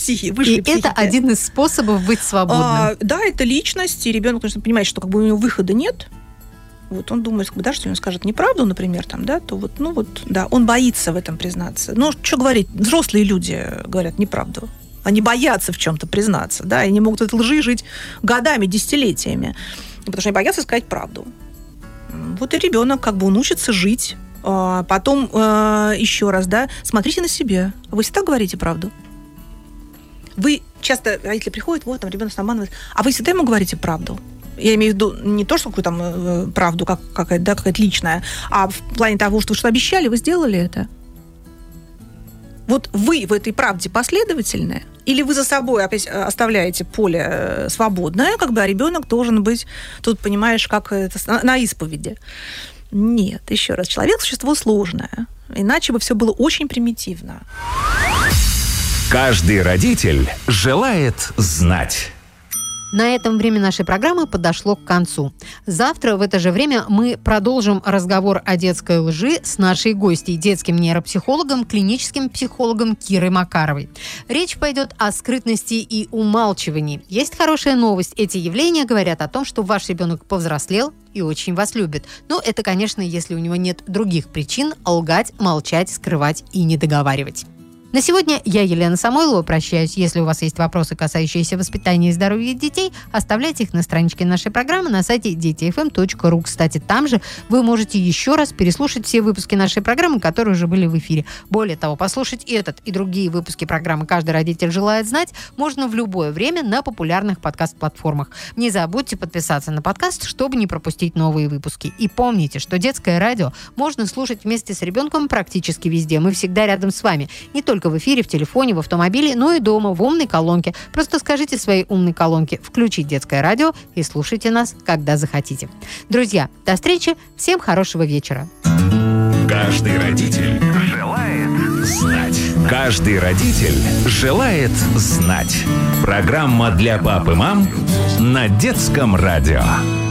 психики. это один из способов быть свободным. Да, это личность, и ребенок, конечно, понимает, что как бы у него выхода нет. Вот он думает, да, что он скажет неправду, например, там, да, то да, он боится в этом признаться. Ну, что говорить, взрослые люди говорят неправду. Они боятся в чем-то признаться, да, и они могут в этой лжи жить годами, десятилетиями, потому что они боятся сказать правду. Вот и ребенок, как бы, он учится жить. Потом еще раз, да, смотрите на себя. Вы всегда говорите правду? Вы часто, родители приходят, вот, там, ребенок обманывает, а вы всегда ему говорите правду? Я имею в виду не то, что какую-то там правду, какая-то личная, а в плане того, что вы что обещали, вы сделали это. Вот вы в этой правде последовательны, или вы за собой опять оставляете поле свободное, как бы, а ребенок должен быть, тут, понимаешь, как это, на исповеди. Нет, еще раз, человек – существо сложное, иначе бы все было очень примитивно. Каждый родитель желает знать. На этом время нашей программы подошло к концу. Завтра в это же время мы продолжим разговор о детской лжи с нашей гостьей, детским нейропсихологом, клиническим психологом Кирой Макаровой. Речь пойдет о скрытности и умалчивании. Есть хорошая новость. Эти явления говорят о том, что ваш ребенок повзрослел и очень вас любит. Но это, конечно, если у него нет других причин лгать, молчать, скрывать и не договаривать. На сегодня я, Елена Самойлова, прощаюсь. Если у вас есть вопросы, касающиеся воспитания и здоровья детей, оставляйте их на страничке нашей программы на сайте детифм.ру. Кстати, там же вы можете еще раз переслушать все выпуски нашей программы, которые уже были в эфире. Более того, послушать этот и другие выпуски программы «Каждый родитель желает знать» можно в любое время на популярных подкаст-платформах. Не забудьте подписаться на подкаст, чтобы не пропустить новые выпуски. И помните, что детское радио можно слушать вместе с ребенком практически везде. Мы всегда рядом с вами. Не только в эфире, в телефоне, в автомобиле, но и дома, в умной колонке. Просто скажите своей умной колонке «Включить детское радио» и слушайте нас, когда захотите. Друзья, до встречи. Всем хорошего вечера. Каждый родитель желает знать. Каждый родитель желает знать. Программа для пап и мам на детском радио.